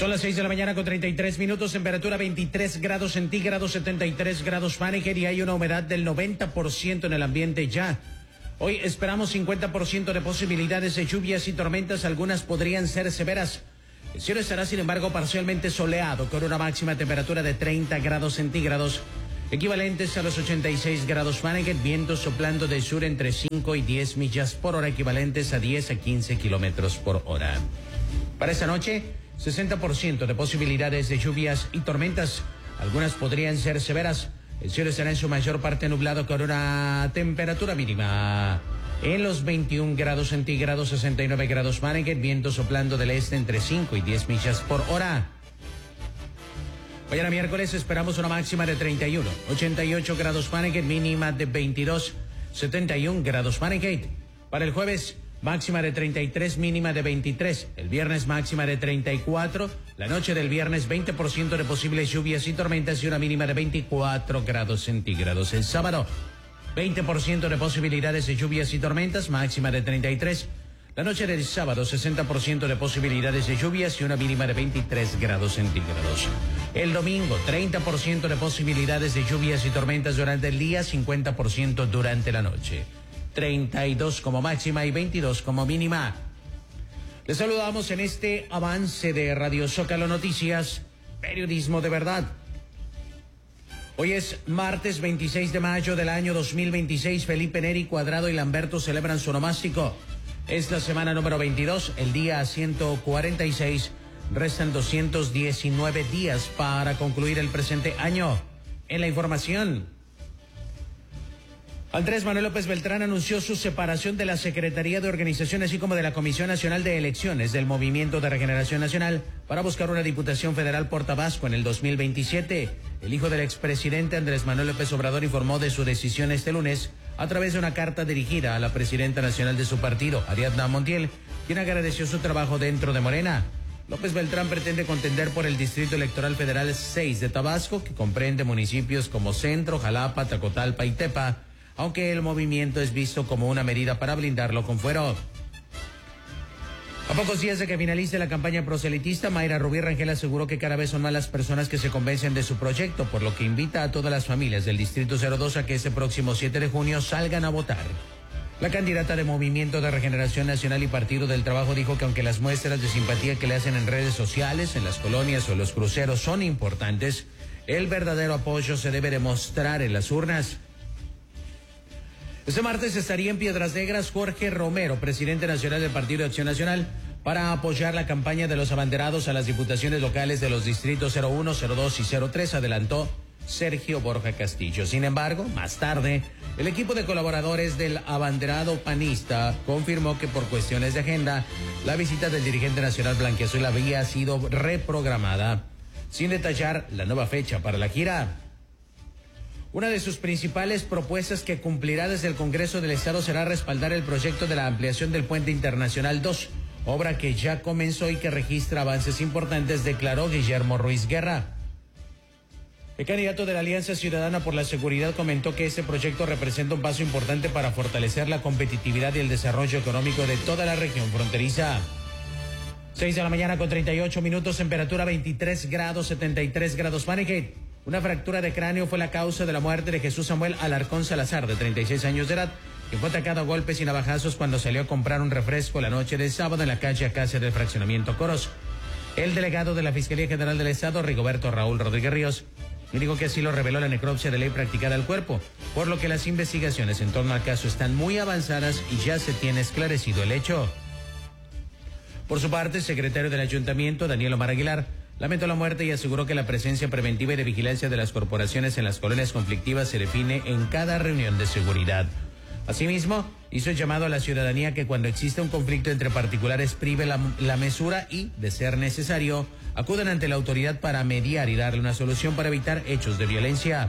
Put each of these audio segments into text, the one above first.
Son las 6 de la mañana con 33 minutos, temperatura 23 grados centígrados, 73 grados Fahrenheit y hay una humedad del 90% en el ambiente ya. Hoy esperamos 50% de posibilidades de lluvias y tormentas, algunas podrían ser severas. El cielo estará, sin embargo, parcialmente soleado, con una máxima temperatura de 30 grados centígrados, equivalentes a los 86 grados Fahrenheit, vientos soplando de sur entre 5 y 10 millas por hora, equivalentes a 10 a 15 kilómetros por hora. Para esta noche, 60% de posibilidades de lluvias y tormentas, algunas podrían ser severas. El cielo estará en su mayor parte nublado con una temperatura mínima en los 21 grados centígrados, 69 grados Fahrenheit, viento soplando del este entre 5 y 10 millas por hora. Mañana miércoles esperamos una máxima de 31, 88 grados Fahrenheit, mínima de 22, 71 grados Fahrenheit. Para el jueves, máxima de 33, mínima de 23. El viernes, máxima de 34. La noche del viernes, 20% de posibles lluvias y tormentas y una mínima de 24 grados centígrados. El sábado, 20% de posibilidades de lluvias y tormentas, máxima de 33. La noche del sábado, 60% de posibilidades de lluvias y una mínima de 23 grados centígrados. El domingo, 30% de posibilidades de lluvias y tormentas durante el día, 50% durante la noche. 32 como máxima y 22 como mínima. Les saludamos en este avance de Radio Zócalo Noticias, periodismo de verdad. Hoy es martes 26 de mayo del año 2026. Felipe Neri, Cuadrado y Lamberto celebran su onomástico. Es la semana número 22, el día 146. Restan 219 días para concluir el presente año. En la información, Andrés Manuel López Beltrán anunció su separación de la Secretaría de Organización, así como de la Comisión Nacional de Elecciones del Movimiento de Regeneración Nacional, para buscar una Diputación Federal por Tabasco en el 2027. El hijo del expresidente Andrés Manuel López Obrador informó de su decisión este lunes a través de una carta dirigida a la presidenta nacional de su partido, Ariadna Montiel, quien agradeció su trabajo dentro de Morena. López Beltrán pretende contender por el Distrito Electoral Federal 6 de Tabasco, que comprende municipios como Centro, Jalapa, Tacotalpa y Tepa, aunque el movimiento es visto como una medida para blindarlo con fuero. A pocos días de que finalice la campaña proselitista, Mayra Rubí Rangel aseguró que cada vez son más las personas que se convencen de su proyecto, por lo que invita a todas las familias del Distrito 02 a que este próximo 7 de junio salgan a votar. La candidata de Movimiento de Regeneración Nacional y Partido del Trabajo dijo que aunque las muestras de simpatía que le hacen en redes sociales, en las colonias o los cruceros son importantes, el verdadero apoyo se debe demostrar en las urnas. Este martes estaría en Piedras Negras Jorge Romero, presidente nacional del Partido de Acción Nacional, para apoyar la campaña de los abanderados a las diputaciones locales de los distritos 01, 02 y 03, adelantó Sergio Borja Castillo. Sin embargo, más tarde, el equipo de colaboradores del abanderado panista confirmó que por cuestiones de agenda, la visita del dirigente nacional blanquiazul había sido reprogramada, sin detallar la nueva fecha para la gira. Una de sus principales propuestas que cumplirá desde el Congreso del Estado será respaldar el proyecto de la ampliación del Puente Internacional 2, obra que ya comenzó y que registra avances importantes, declaró Guillermo Ruiz Guerra. El candidato de la Alianza Ciudadana por la Seguridad comentó que este proyecto representa un paso importante para fortalecer la competitividad y el desarrollo económico de toda la región fronteriza. 6 de la mañana con 38 minutos, temperatura 23 grados, 73 grados Fahrenheit. Una fractura de cráneo fue la causa de la muerte de Jesús Samuel Alarcón Salazar, de 36 años de edad, quien fue atacado a golpes y navajazos cuando salió a comprar un refresco la noche del sábado en la calle Acacia del fraccionamiento Coros. El delegado de la Fiscalía General del Estado, Rigoberto Raúl Rodríguez Ríos, dijo que así lo reveló la necropsia de ley practicada al cuerpo, por lo que las investigaciones en torno al caso están muy avanzadas y ya se tiene esclarecido el hecho. Por su parte, el secretario del Ayuntamiento, Daniel Omar Aguilar, lamentó la muerte y aseguró que la presencia preventiva y de vigilancia de las corporaciones en las colonias conflictivas se define en cada reunión de seguridad. Asimismo, hizo el llamado a la ciudadanía que cuando exista un conflicto entre particulares prive la mesura y, de ser necesario, acudan ante la autoridad para mediar y darle una solución para evitar hechos de violencia.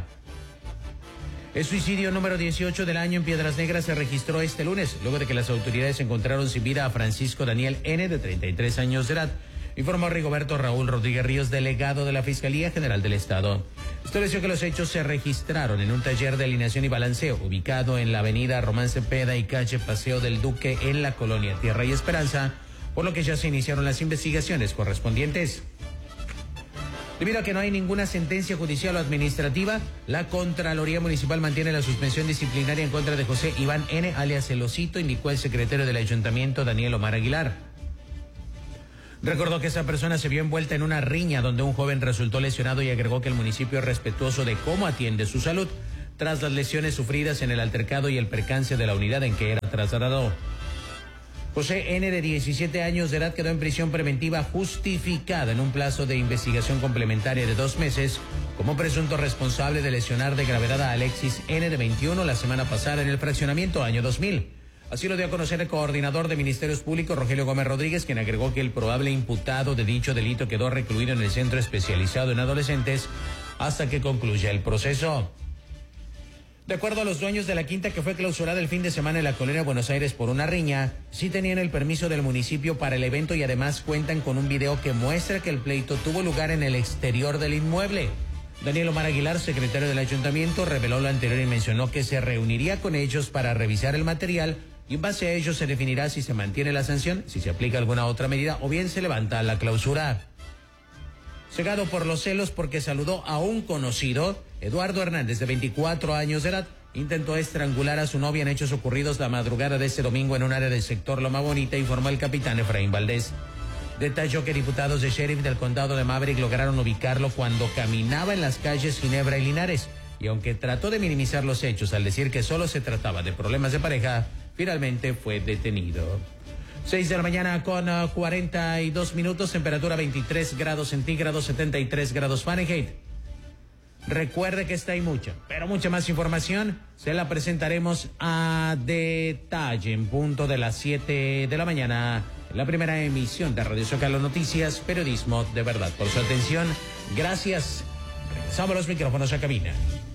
El suicidio número 18 del año en Piedras Negras se registró este lunes, luego de que las autoridades encontraron sin vida a Francisco Daniel N., de 33 años de edad, informó Rigoberto Raúl Rodríguez Ríos, delegado de la Fiscalía General del Estado. Estableció que los hechos se registraron en un taller de alineación y balanceo ubicado en la avenida Román Cepeda y calle Paseo del Duque en la colonia Tierra y Esperanza, por lo que ya se iniciaron las investigaciones correspondientes. Debido a que no hay ninguna sentencia judicial o administrativa, la Contraloría Municipal mantiene la suspensión disciplinaria en contra de José Iván N., alias El Osito, indicó el secretario del Ayuntamiento, Daniel Omar Aguilar. Recordó que esa persona se vio envuelta en una riña donde un joven resultó lesionado y agregó que el municipio es respetuoso de cómo atiende su salud tras las lesiones sufridas en el altercado y el percance de la unidad en que era trasladado. José N., de 17 años de edad, quedó en prisión preventiva justificada en un plazo de investigación complementaria de 2 meses como presunto responsable de lesionar de gravedad a Alexis N., de 21, la semana pasada en el fraccionamiento año 2000. Así lo dio a conocer el coordinador de Ministerios Públicos, Rogelio Gómez Rodríguez, quien agregó que el probable imputado de dicho delito quedó recluido en el centro especializado en adolescentes hasta que concluya el proceso. De acuerdo a los dueños de la quinta que fue clausurada el fin de semana en la colonia Buenos Aires por una riña, sí tenían el permiso del municipio para el evento y además cuentan con un video que muestra que el pleito tuvo lugar en el exterior del inmueble. Daniel Omar Aguilar, secretario del ayuntamiento, reveló lo anterior y mencionó que se reuniría con ellos para revisar el material y en base a ello se definirá si se mantiene la sanción, si se aplica alguna otra medida o bien se levanta la clausura. Cegado por los celos porque saludó a un conocido, Eduardo Hernández, de 24 años de edad, intentó estrangular a su novia en hechos ocurridos la madrugada de este domingo en un área del sector Loma Bonita, informó el capitán Efraín Valdés. Detalló que diputados de sheriff del condado de Maverick lograron ubicarlo cuando caminaba en las calles Ginebra y Linares, y aunque trató de minimizar los hechos al decir que solo se trataba de problemas de pareja, finalmente fue detenido. 6 de la mañana con 42 minutos, temperatura 23 grados centígrados, 73 grados Fahrenheit. Recuerde que esta hay mucha, pero mucha más información se la presentaremos a detalle en punto de las 7 de la mañana en la primera emisión de Radio Zócalo Noticias, periodismo de verdad. Por su atención, gracias. Regresamos los micrófonos a cabina.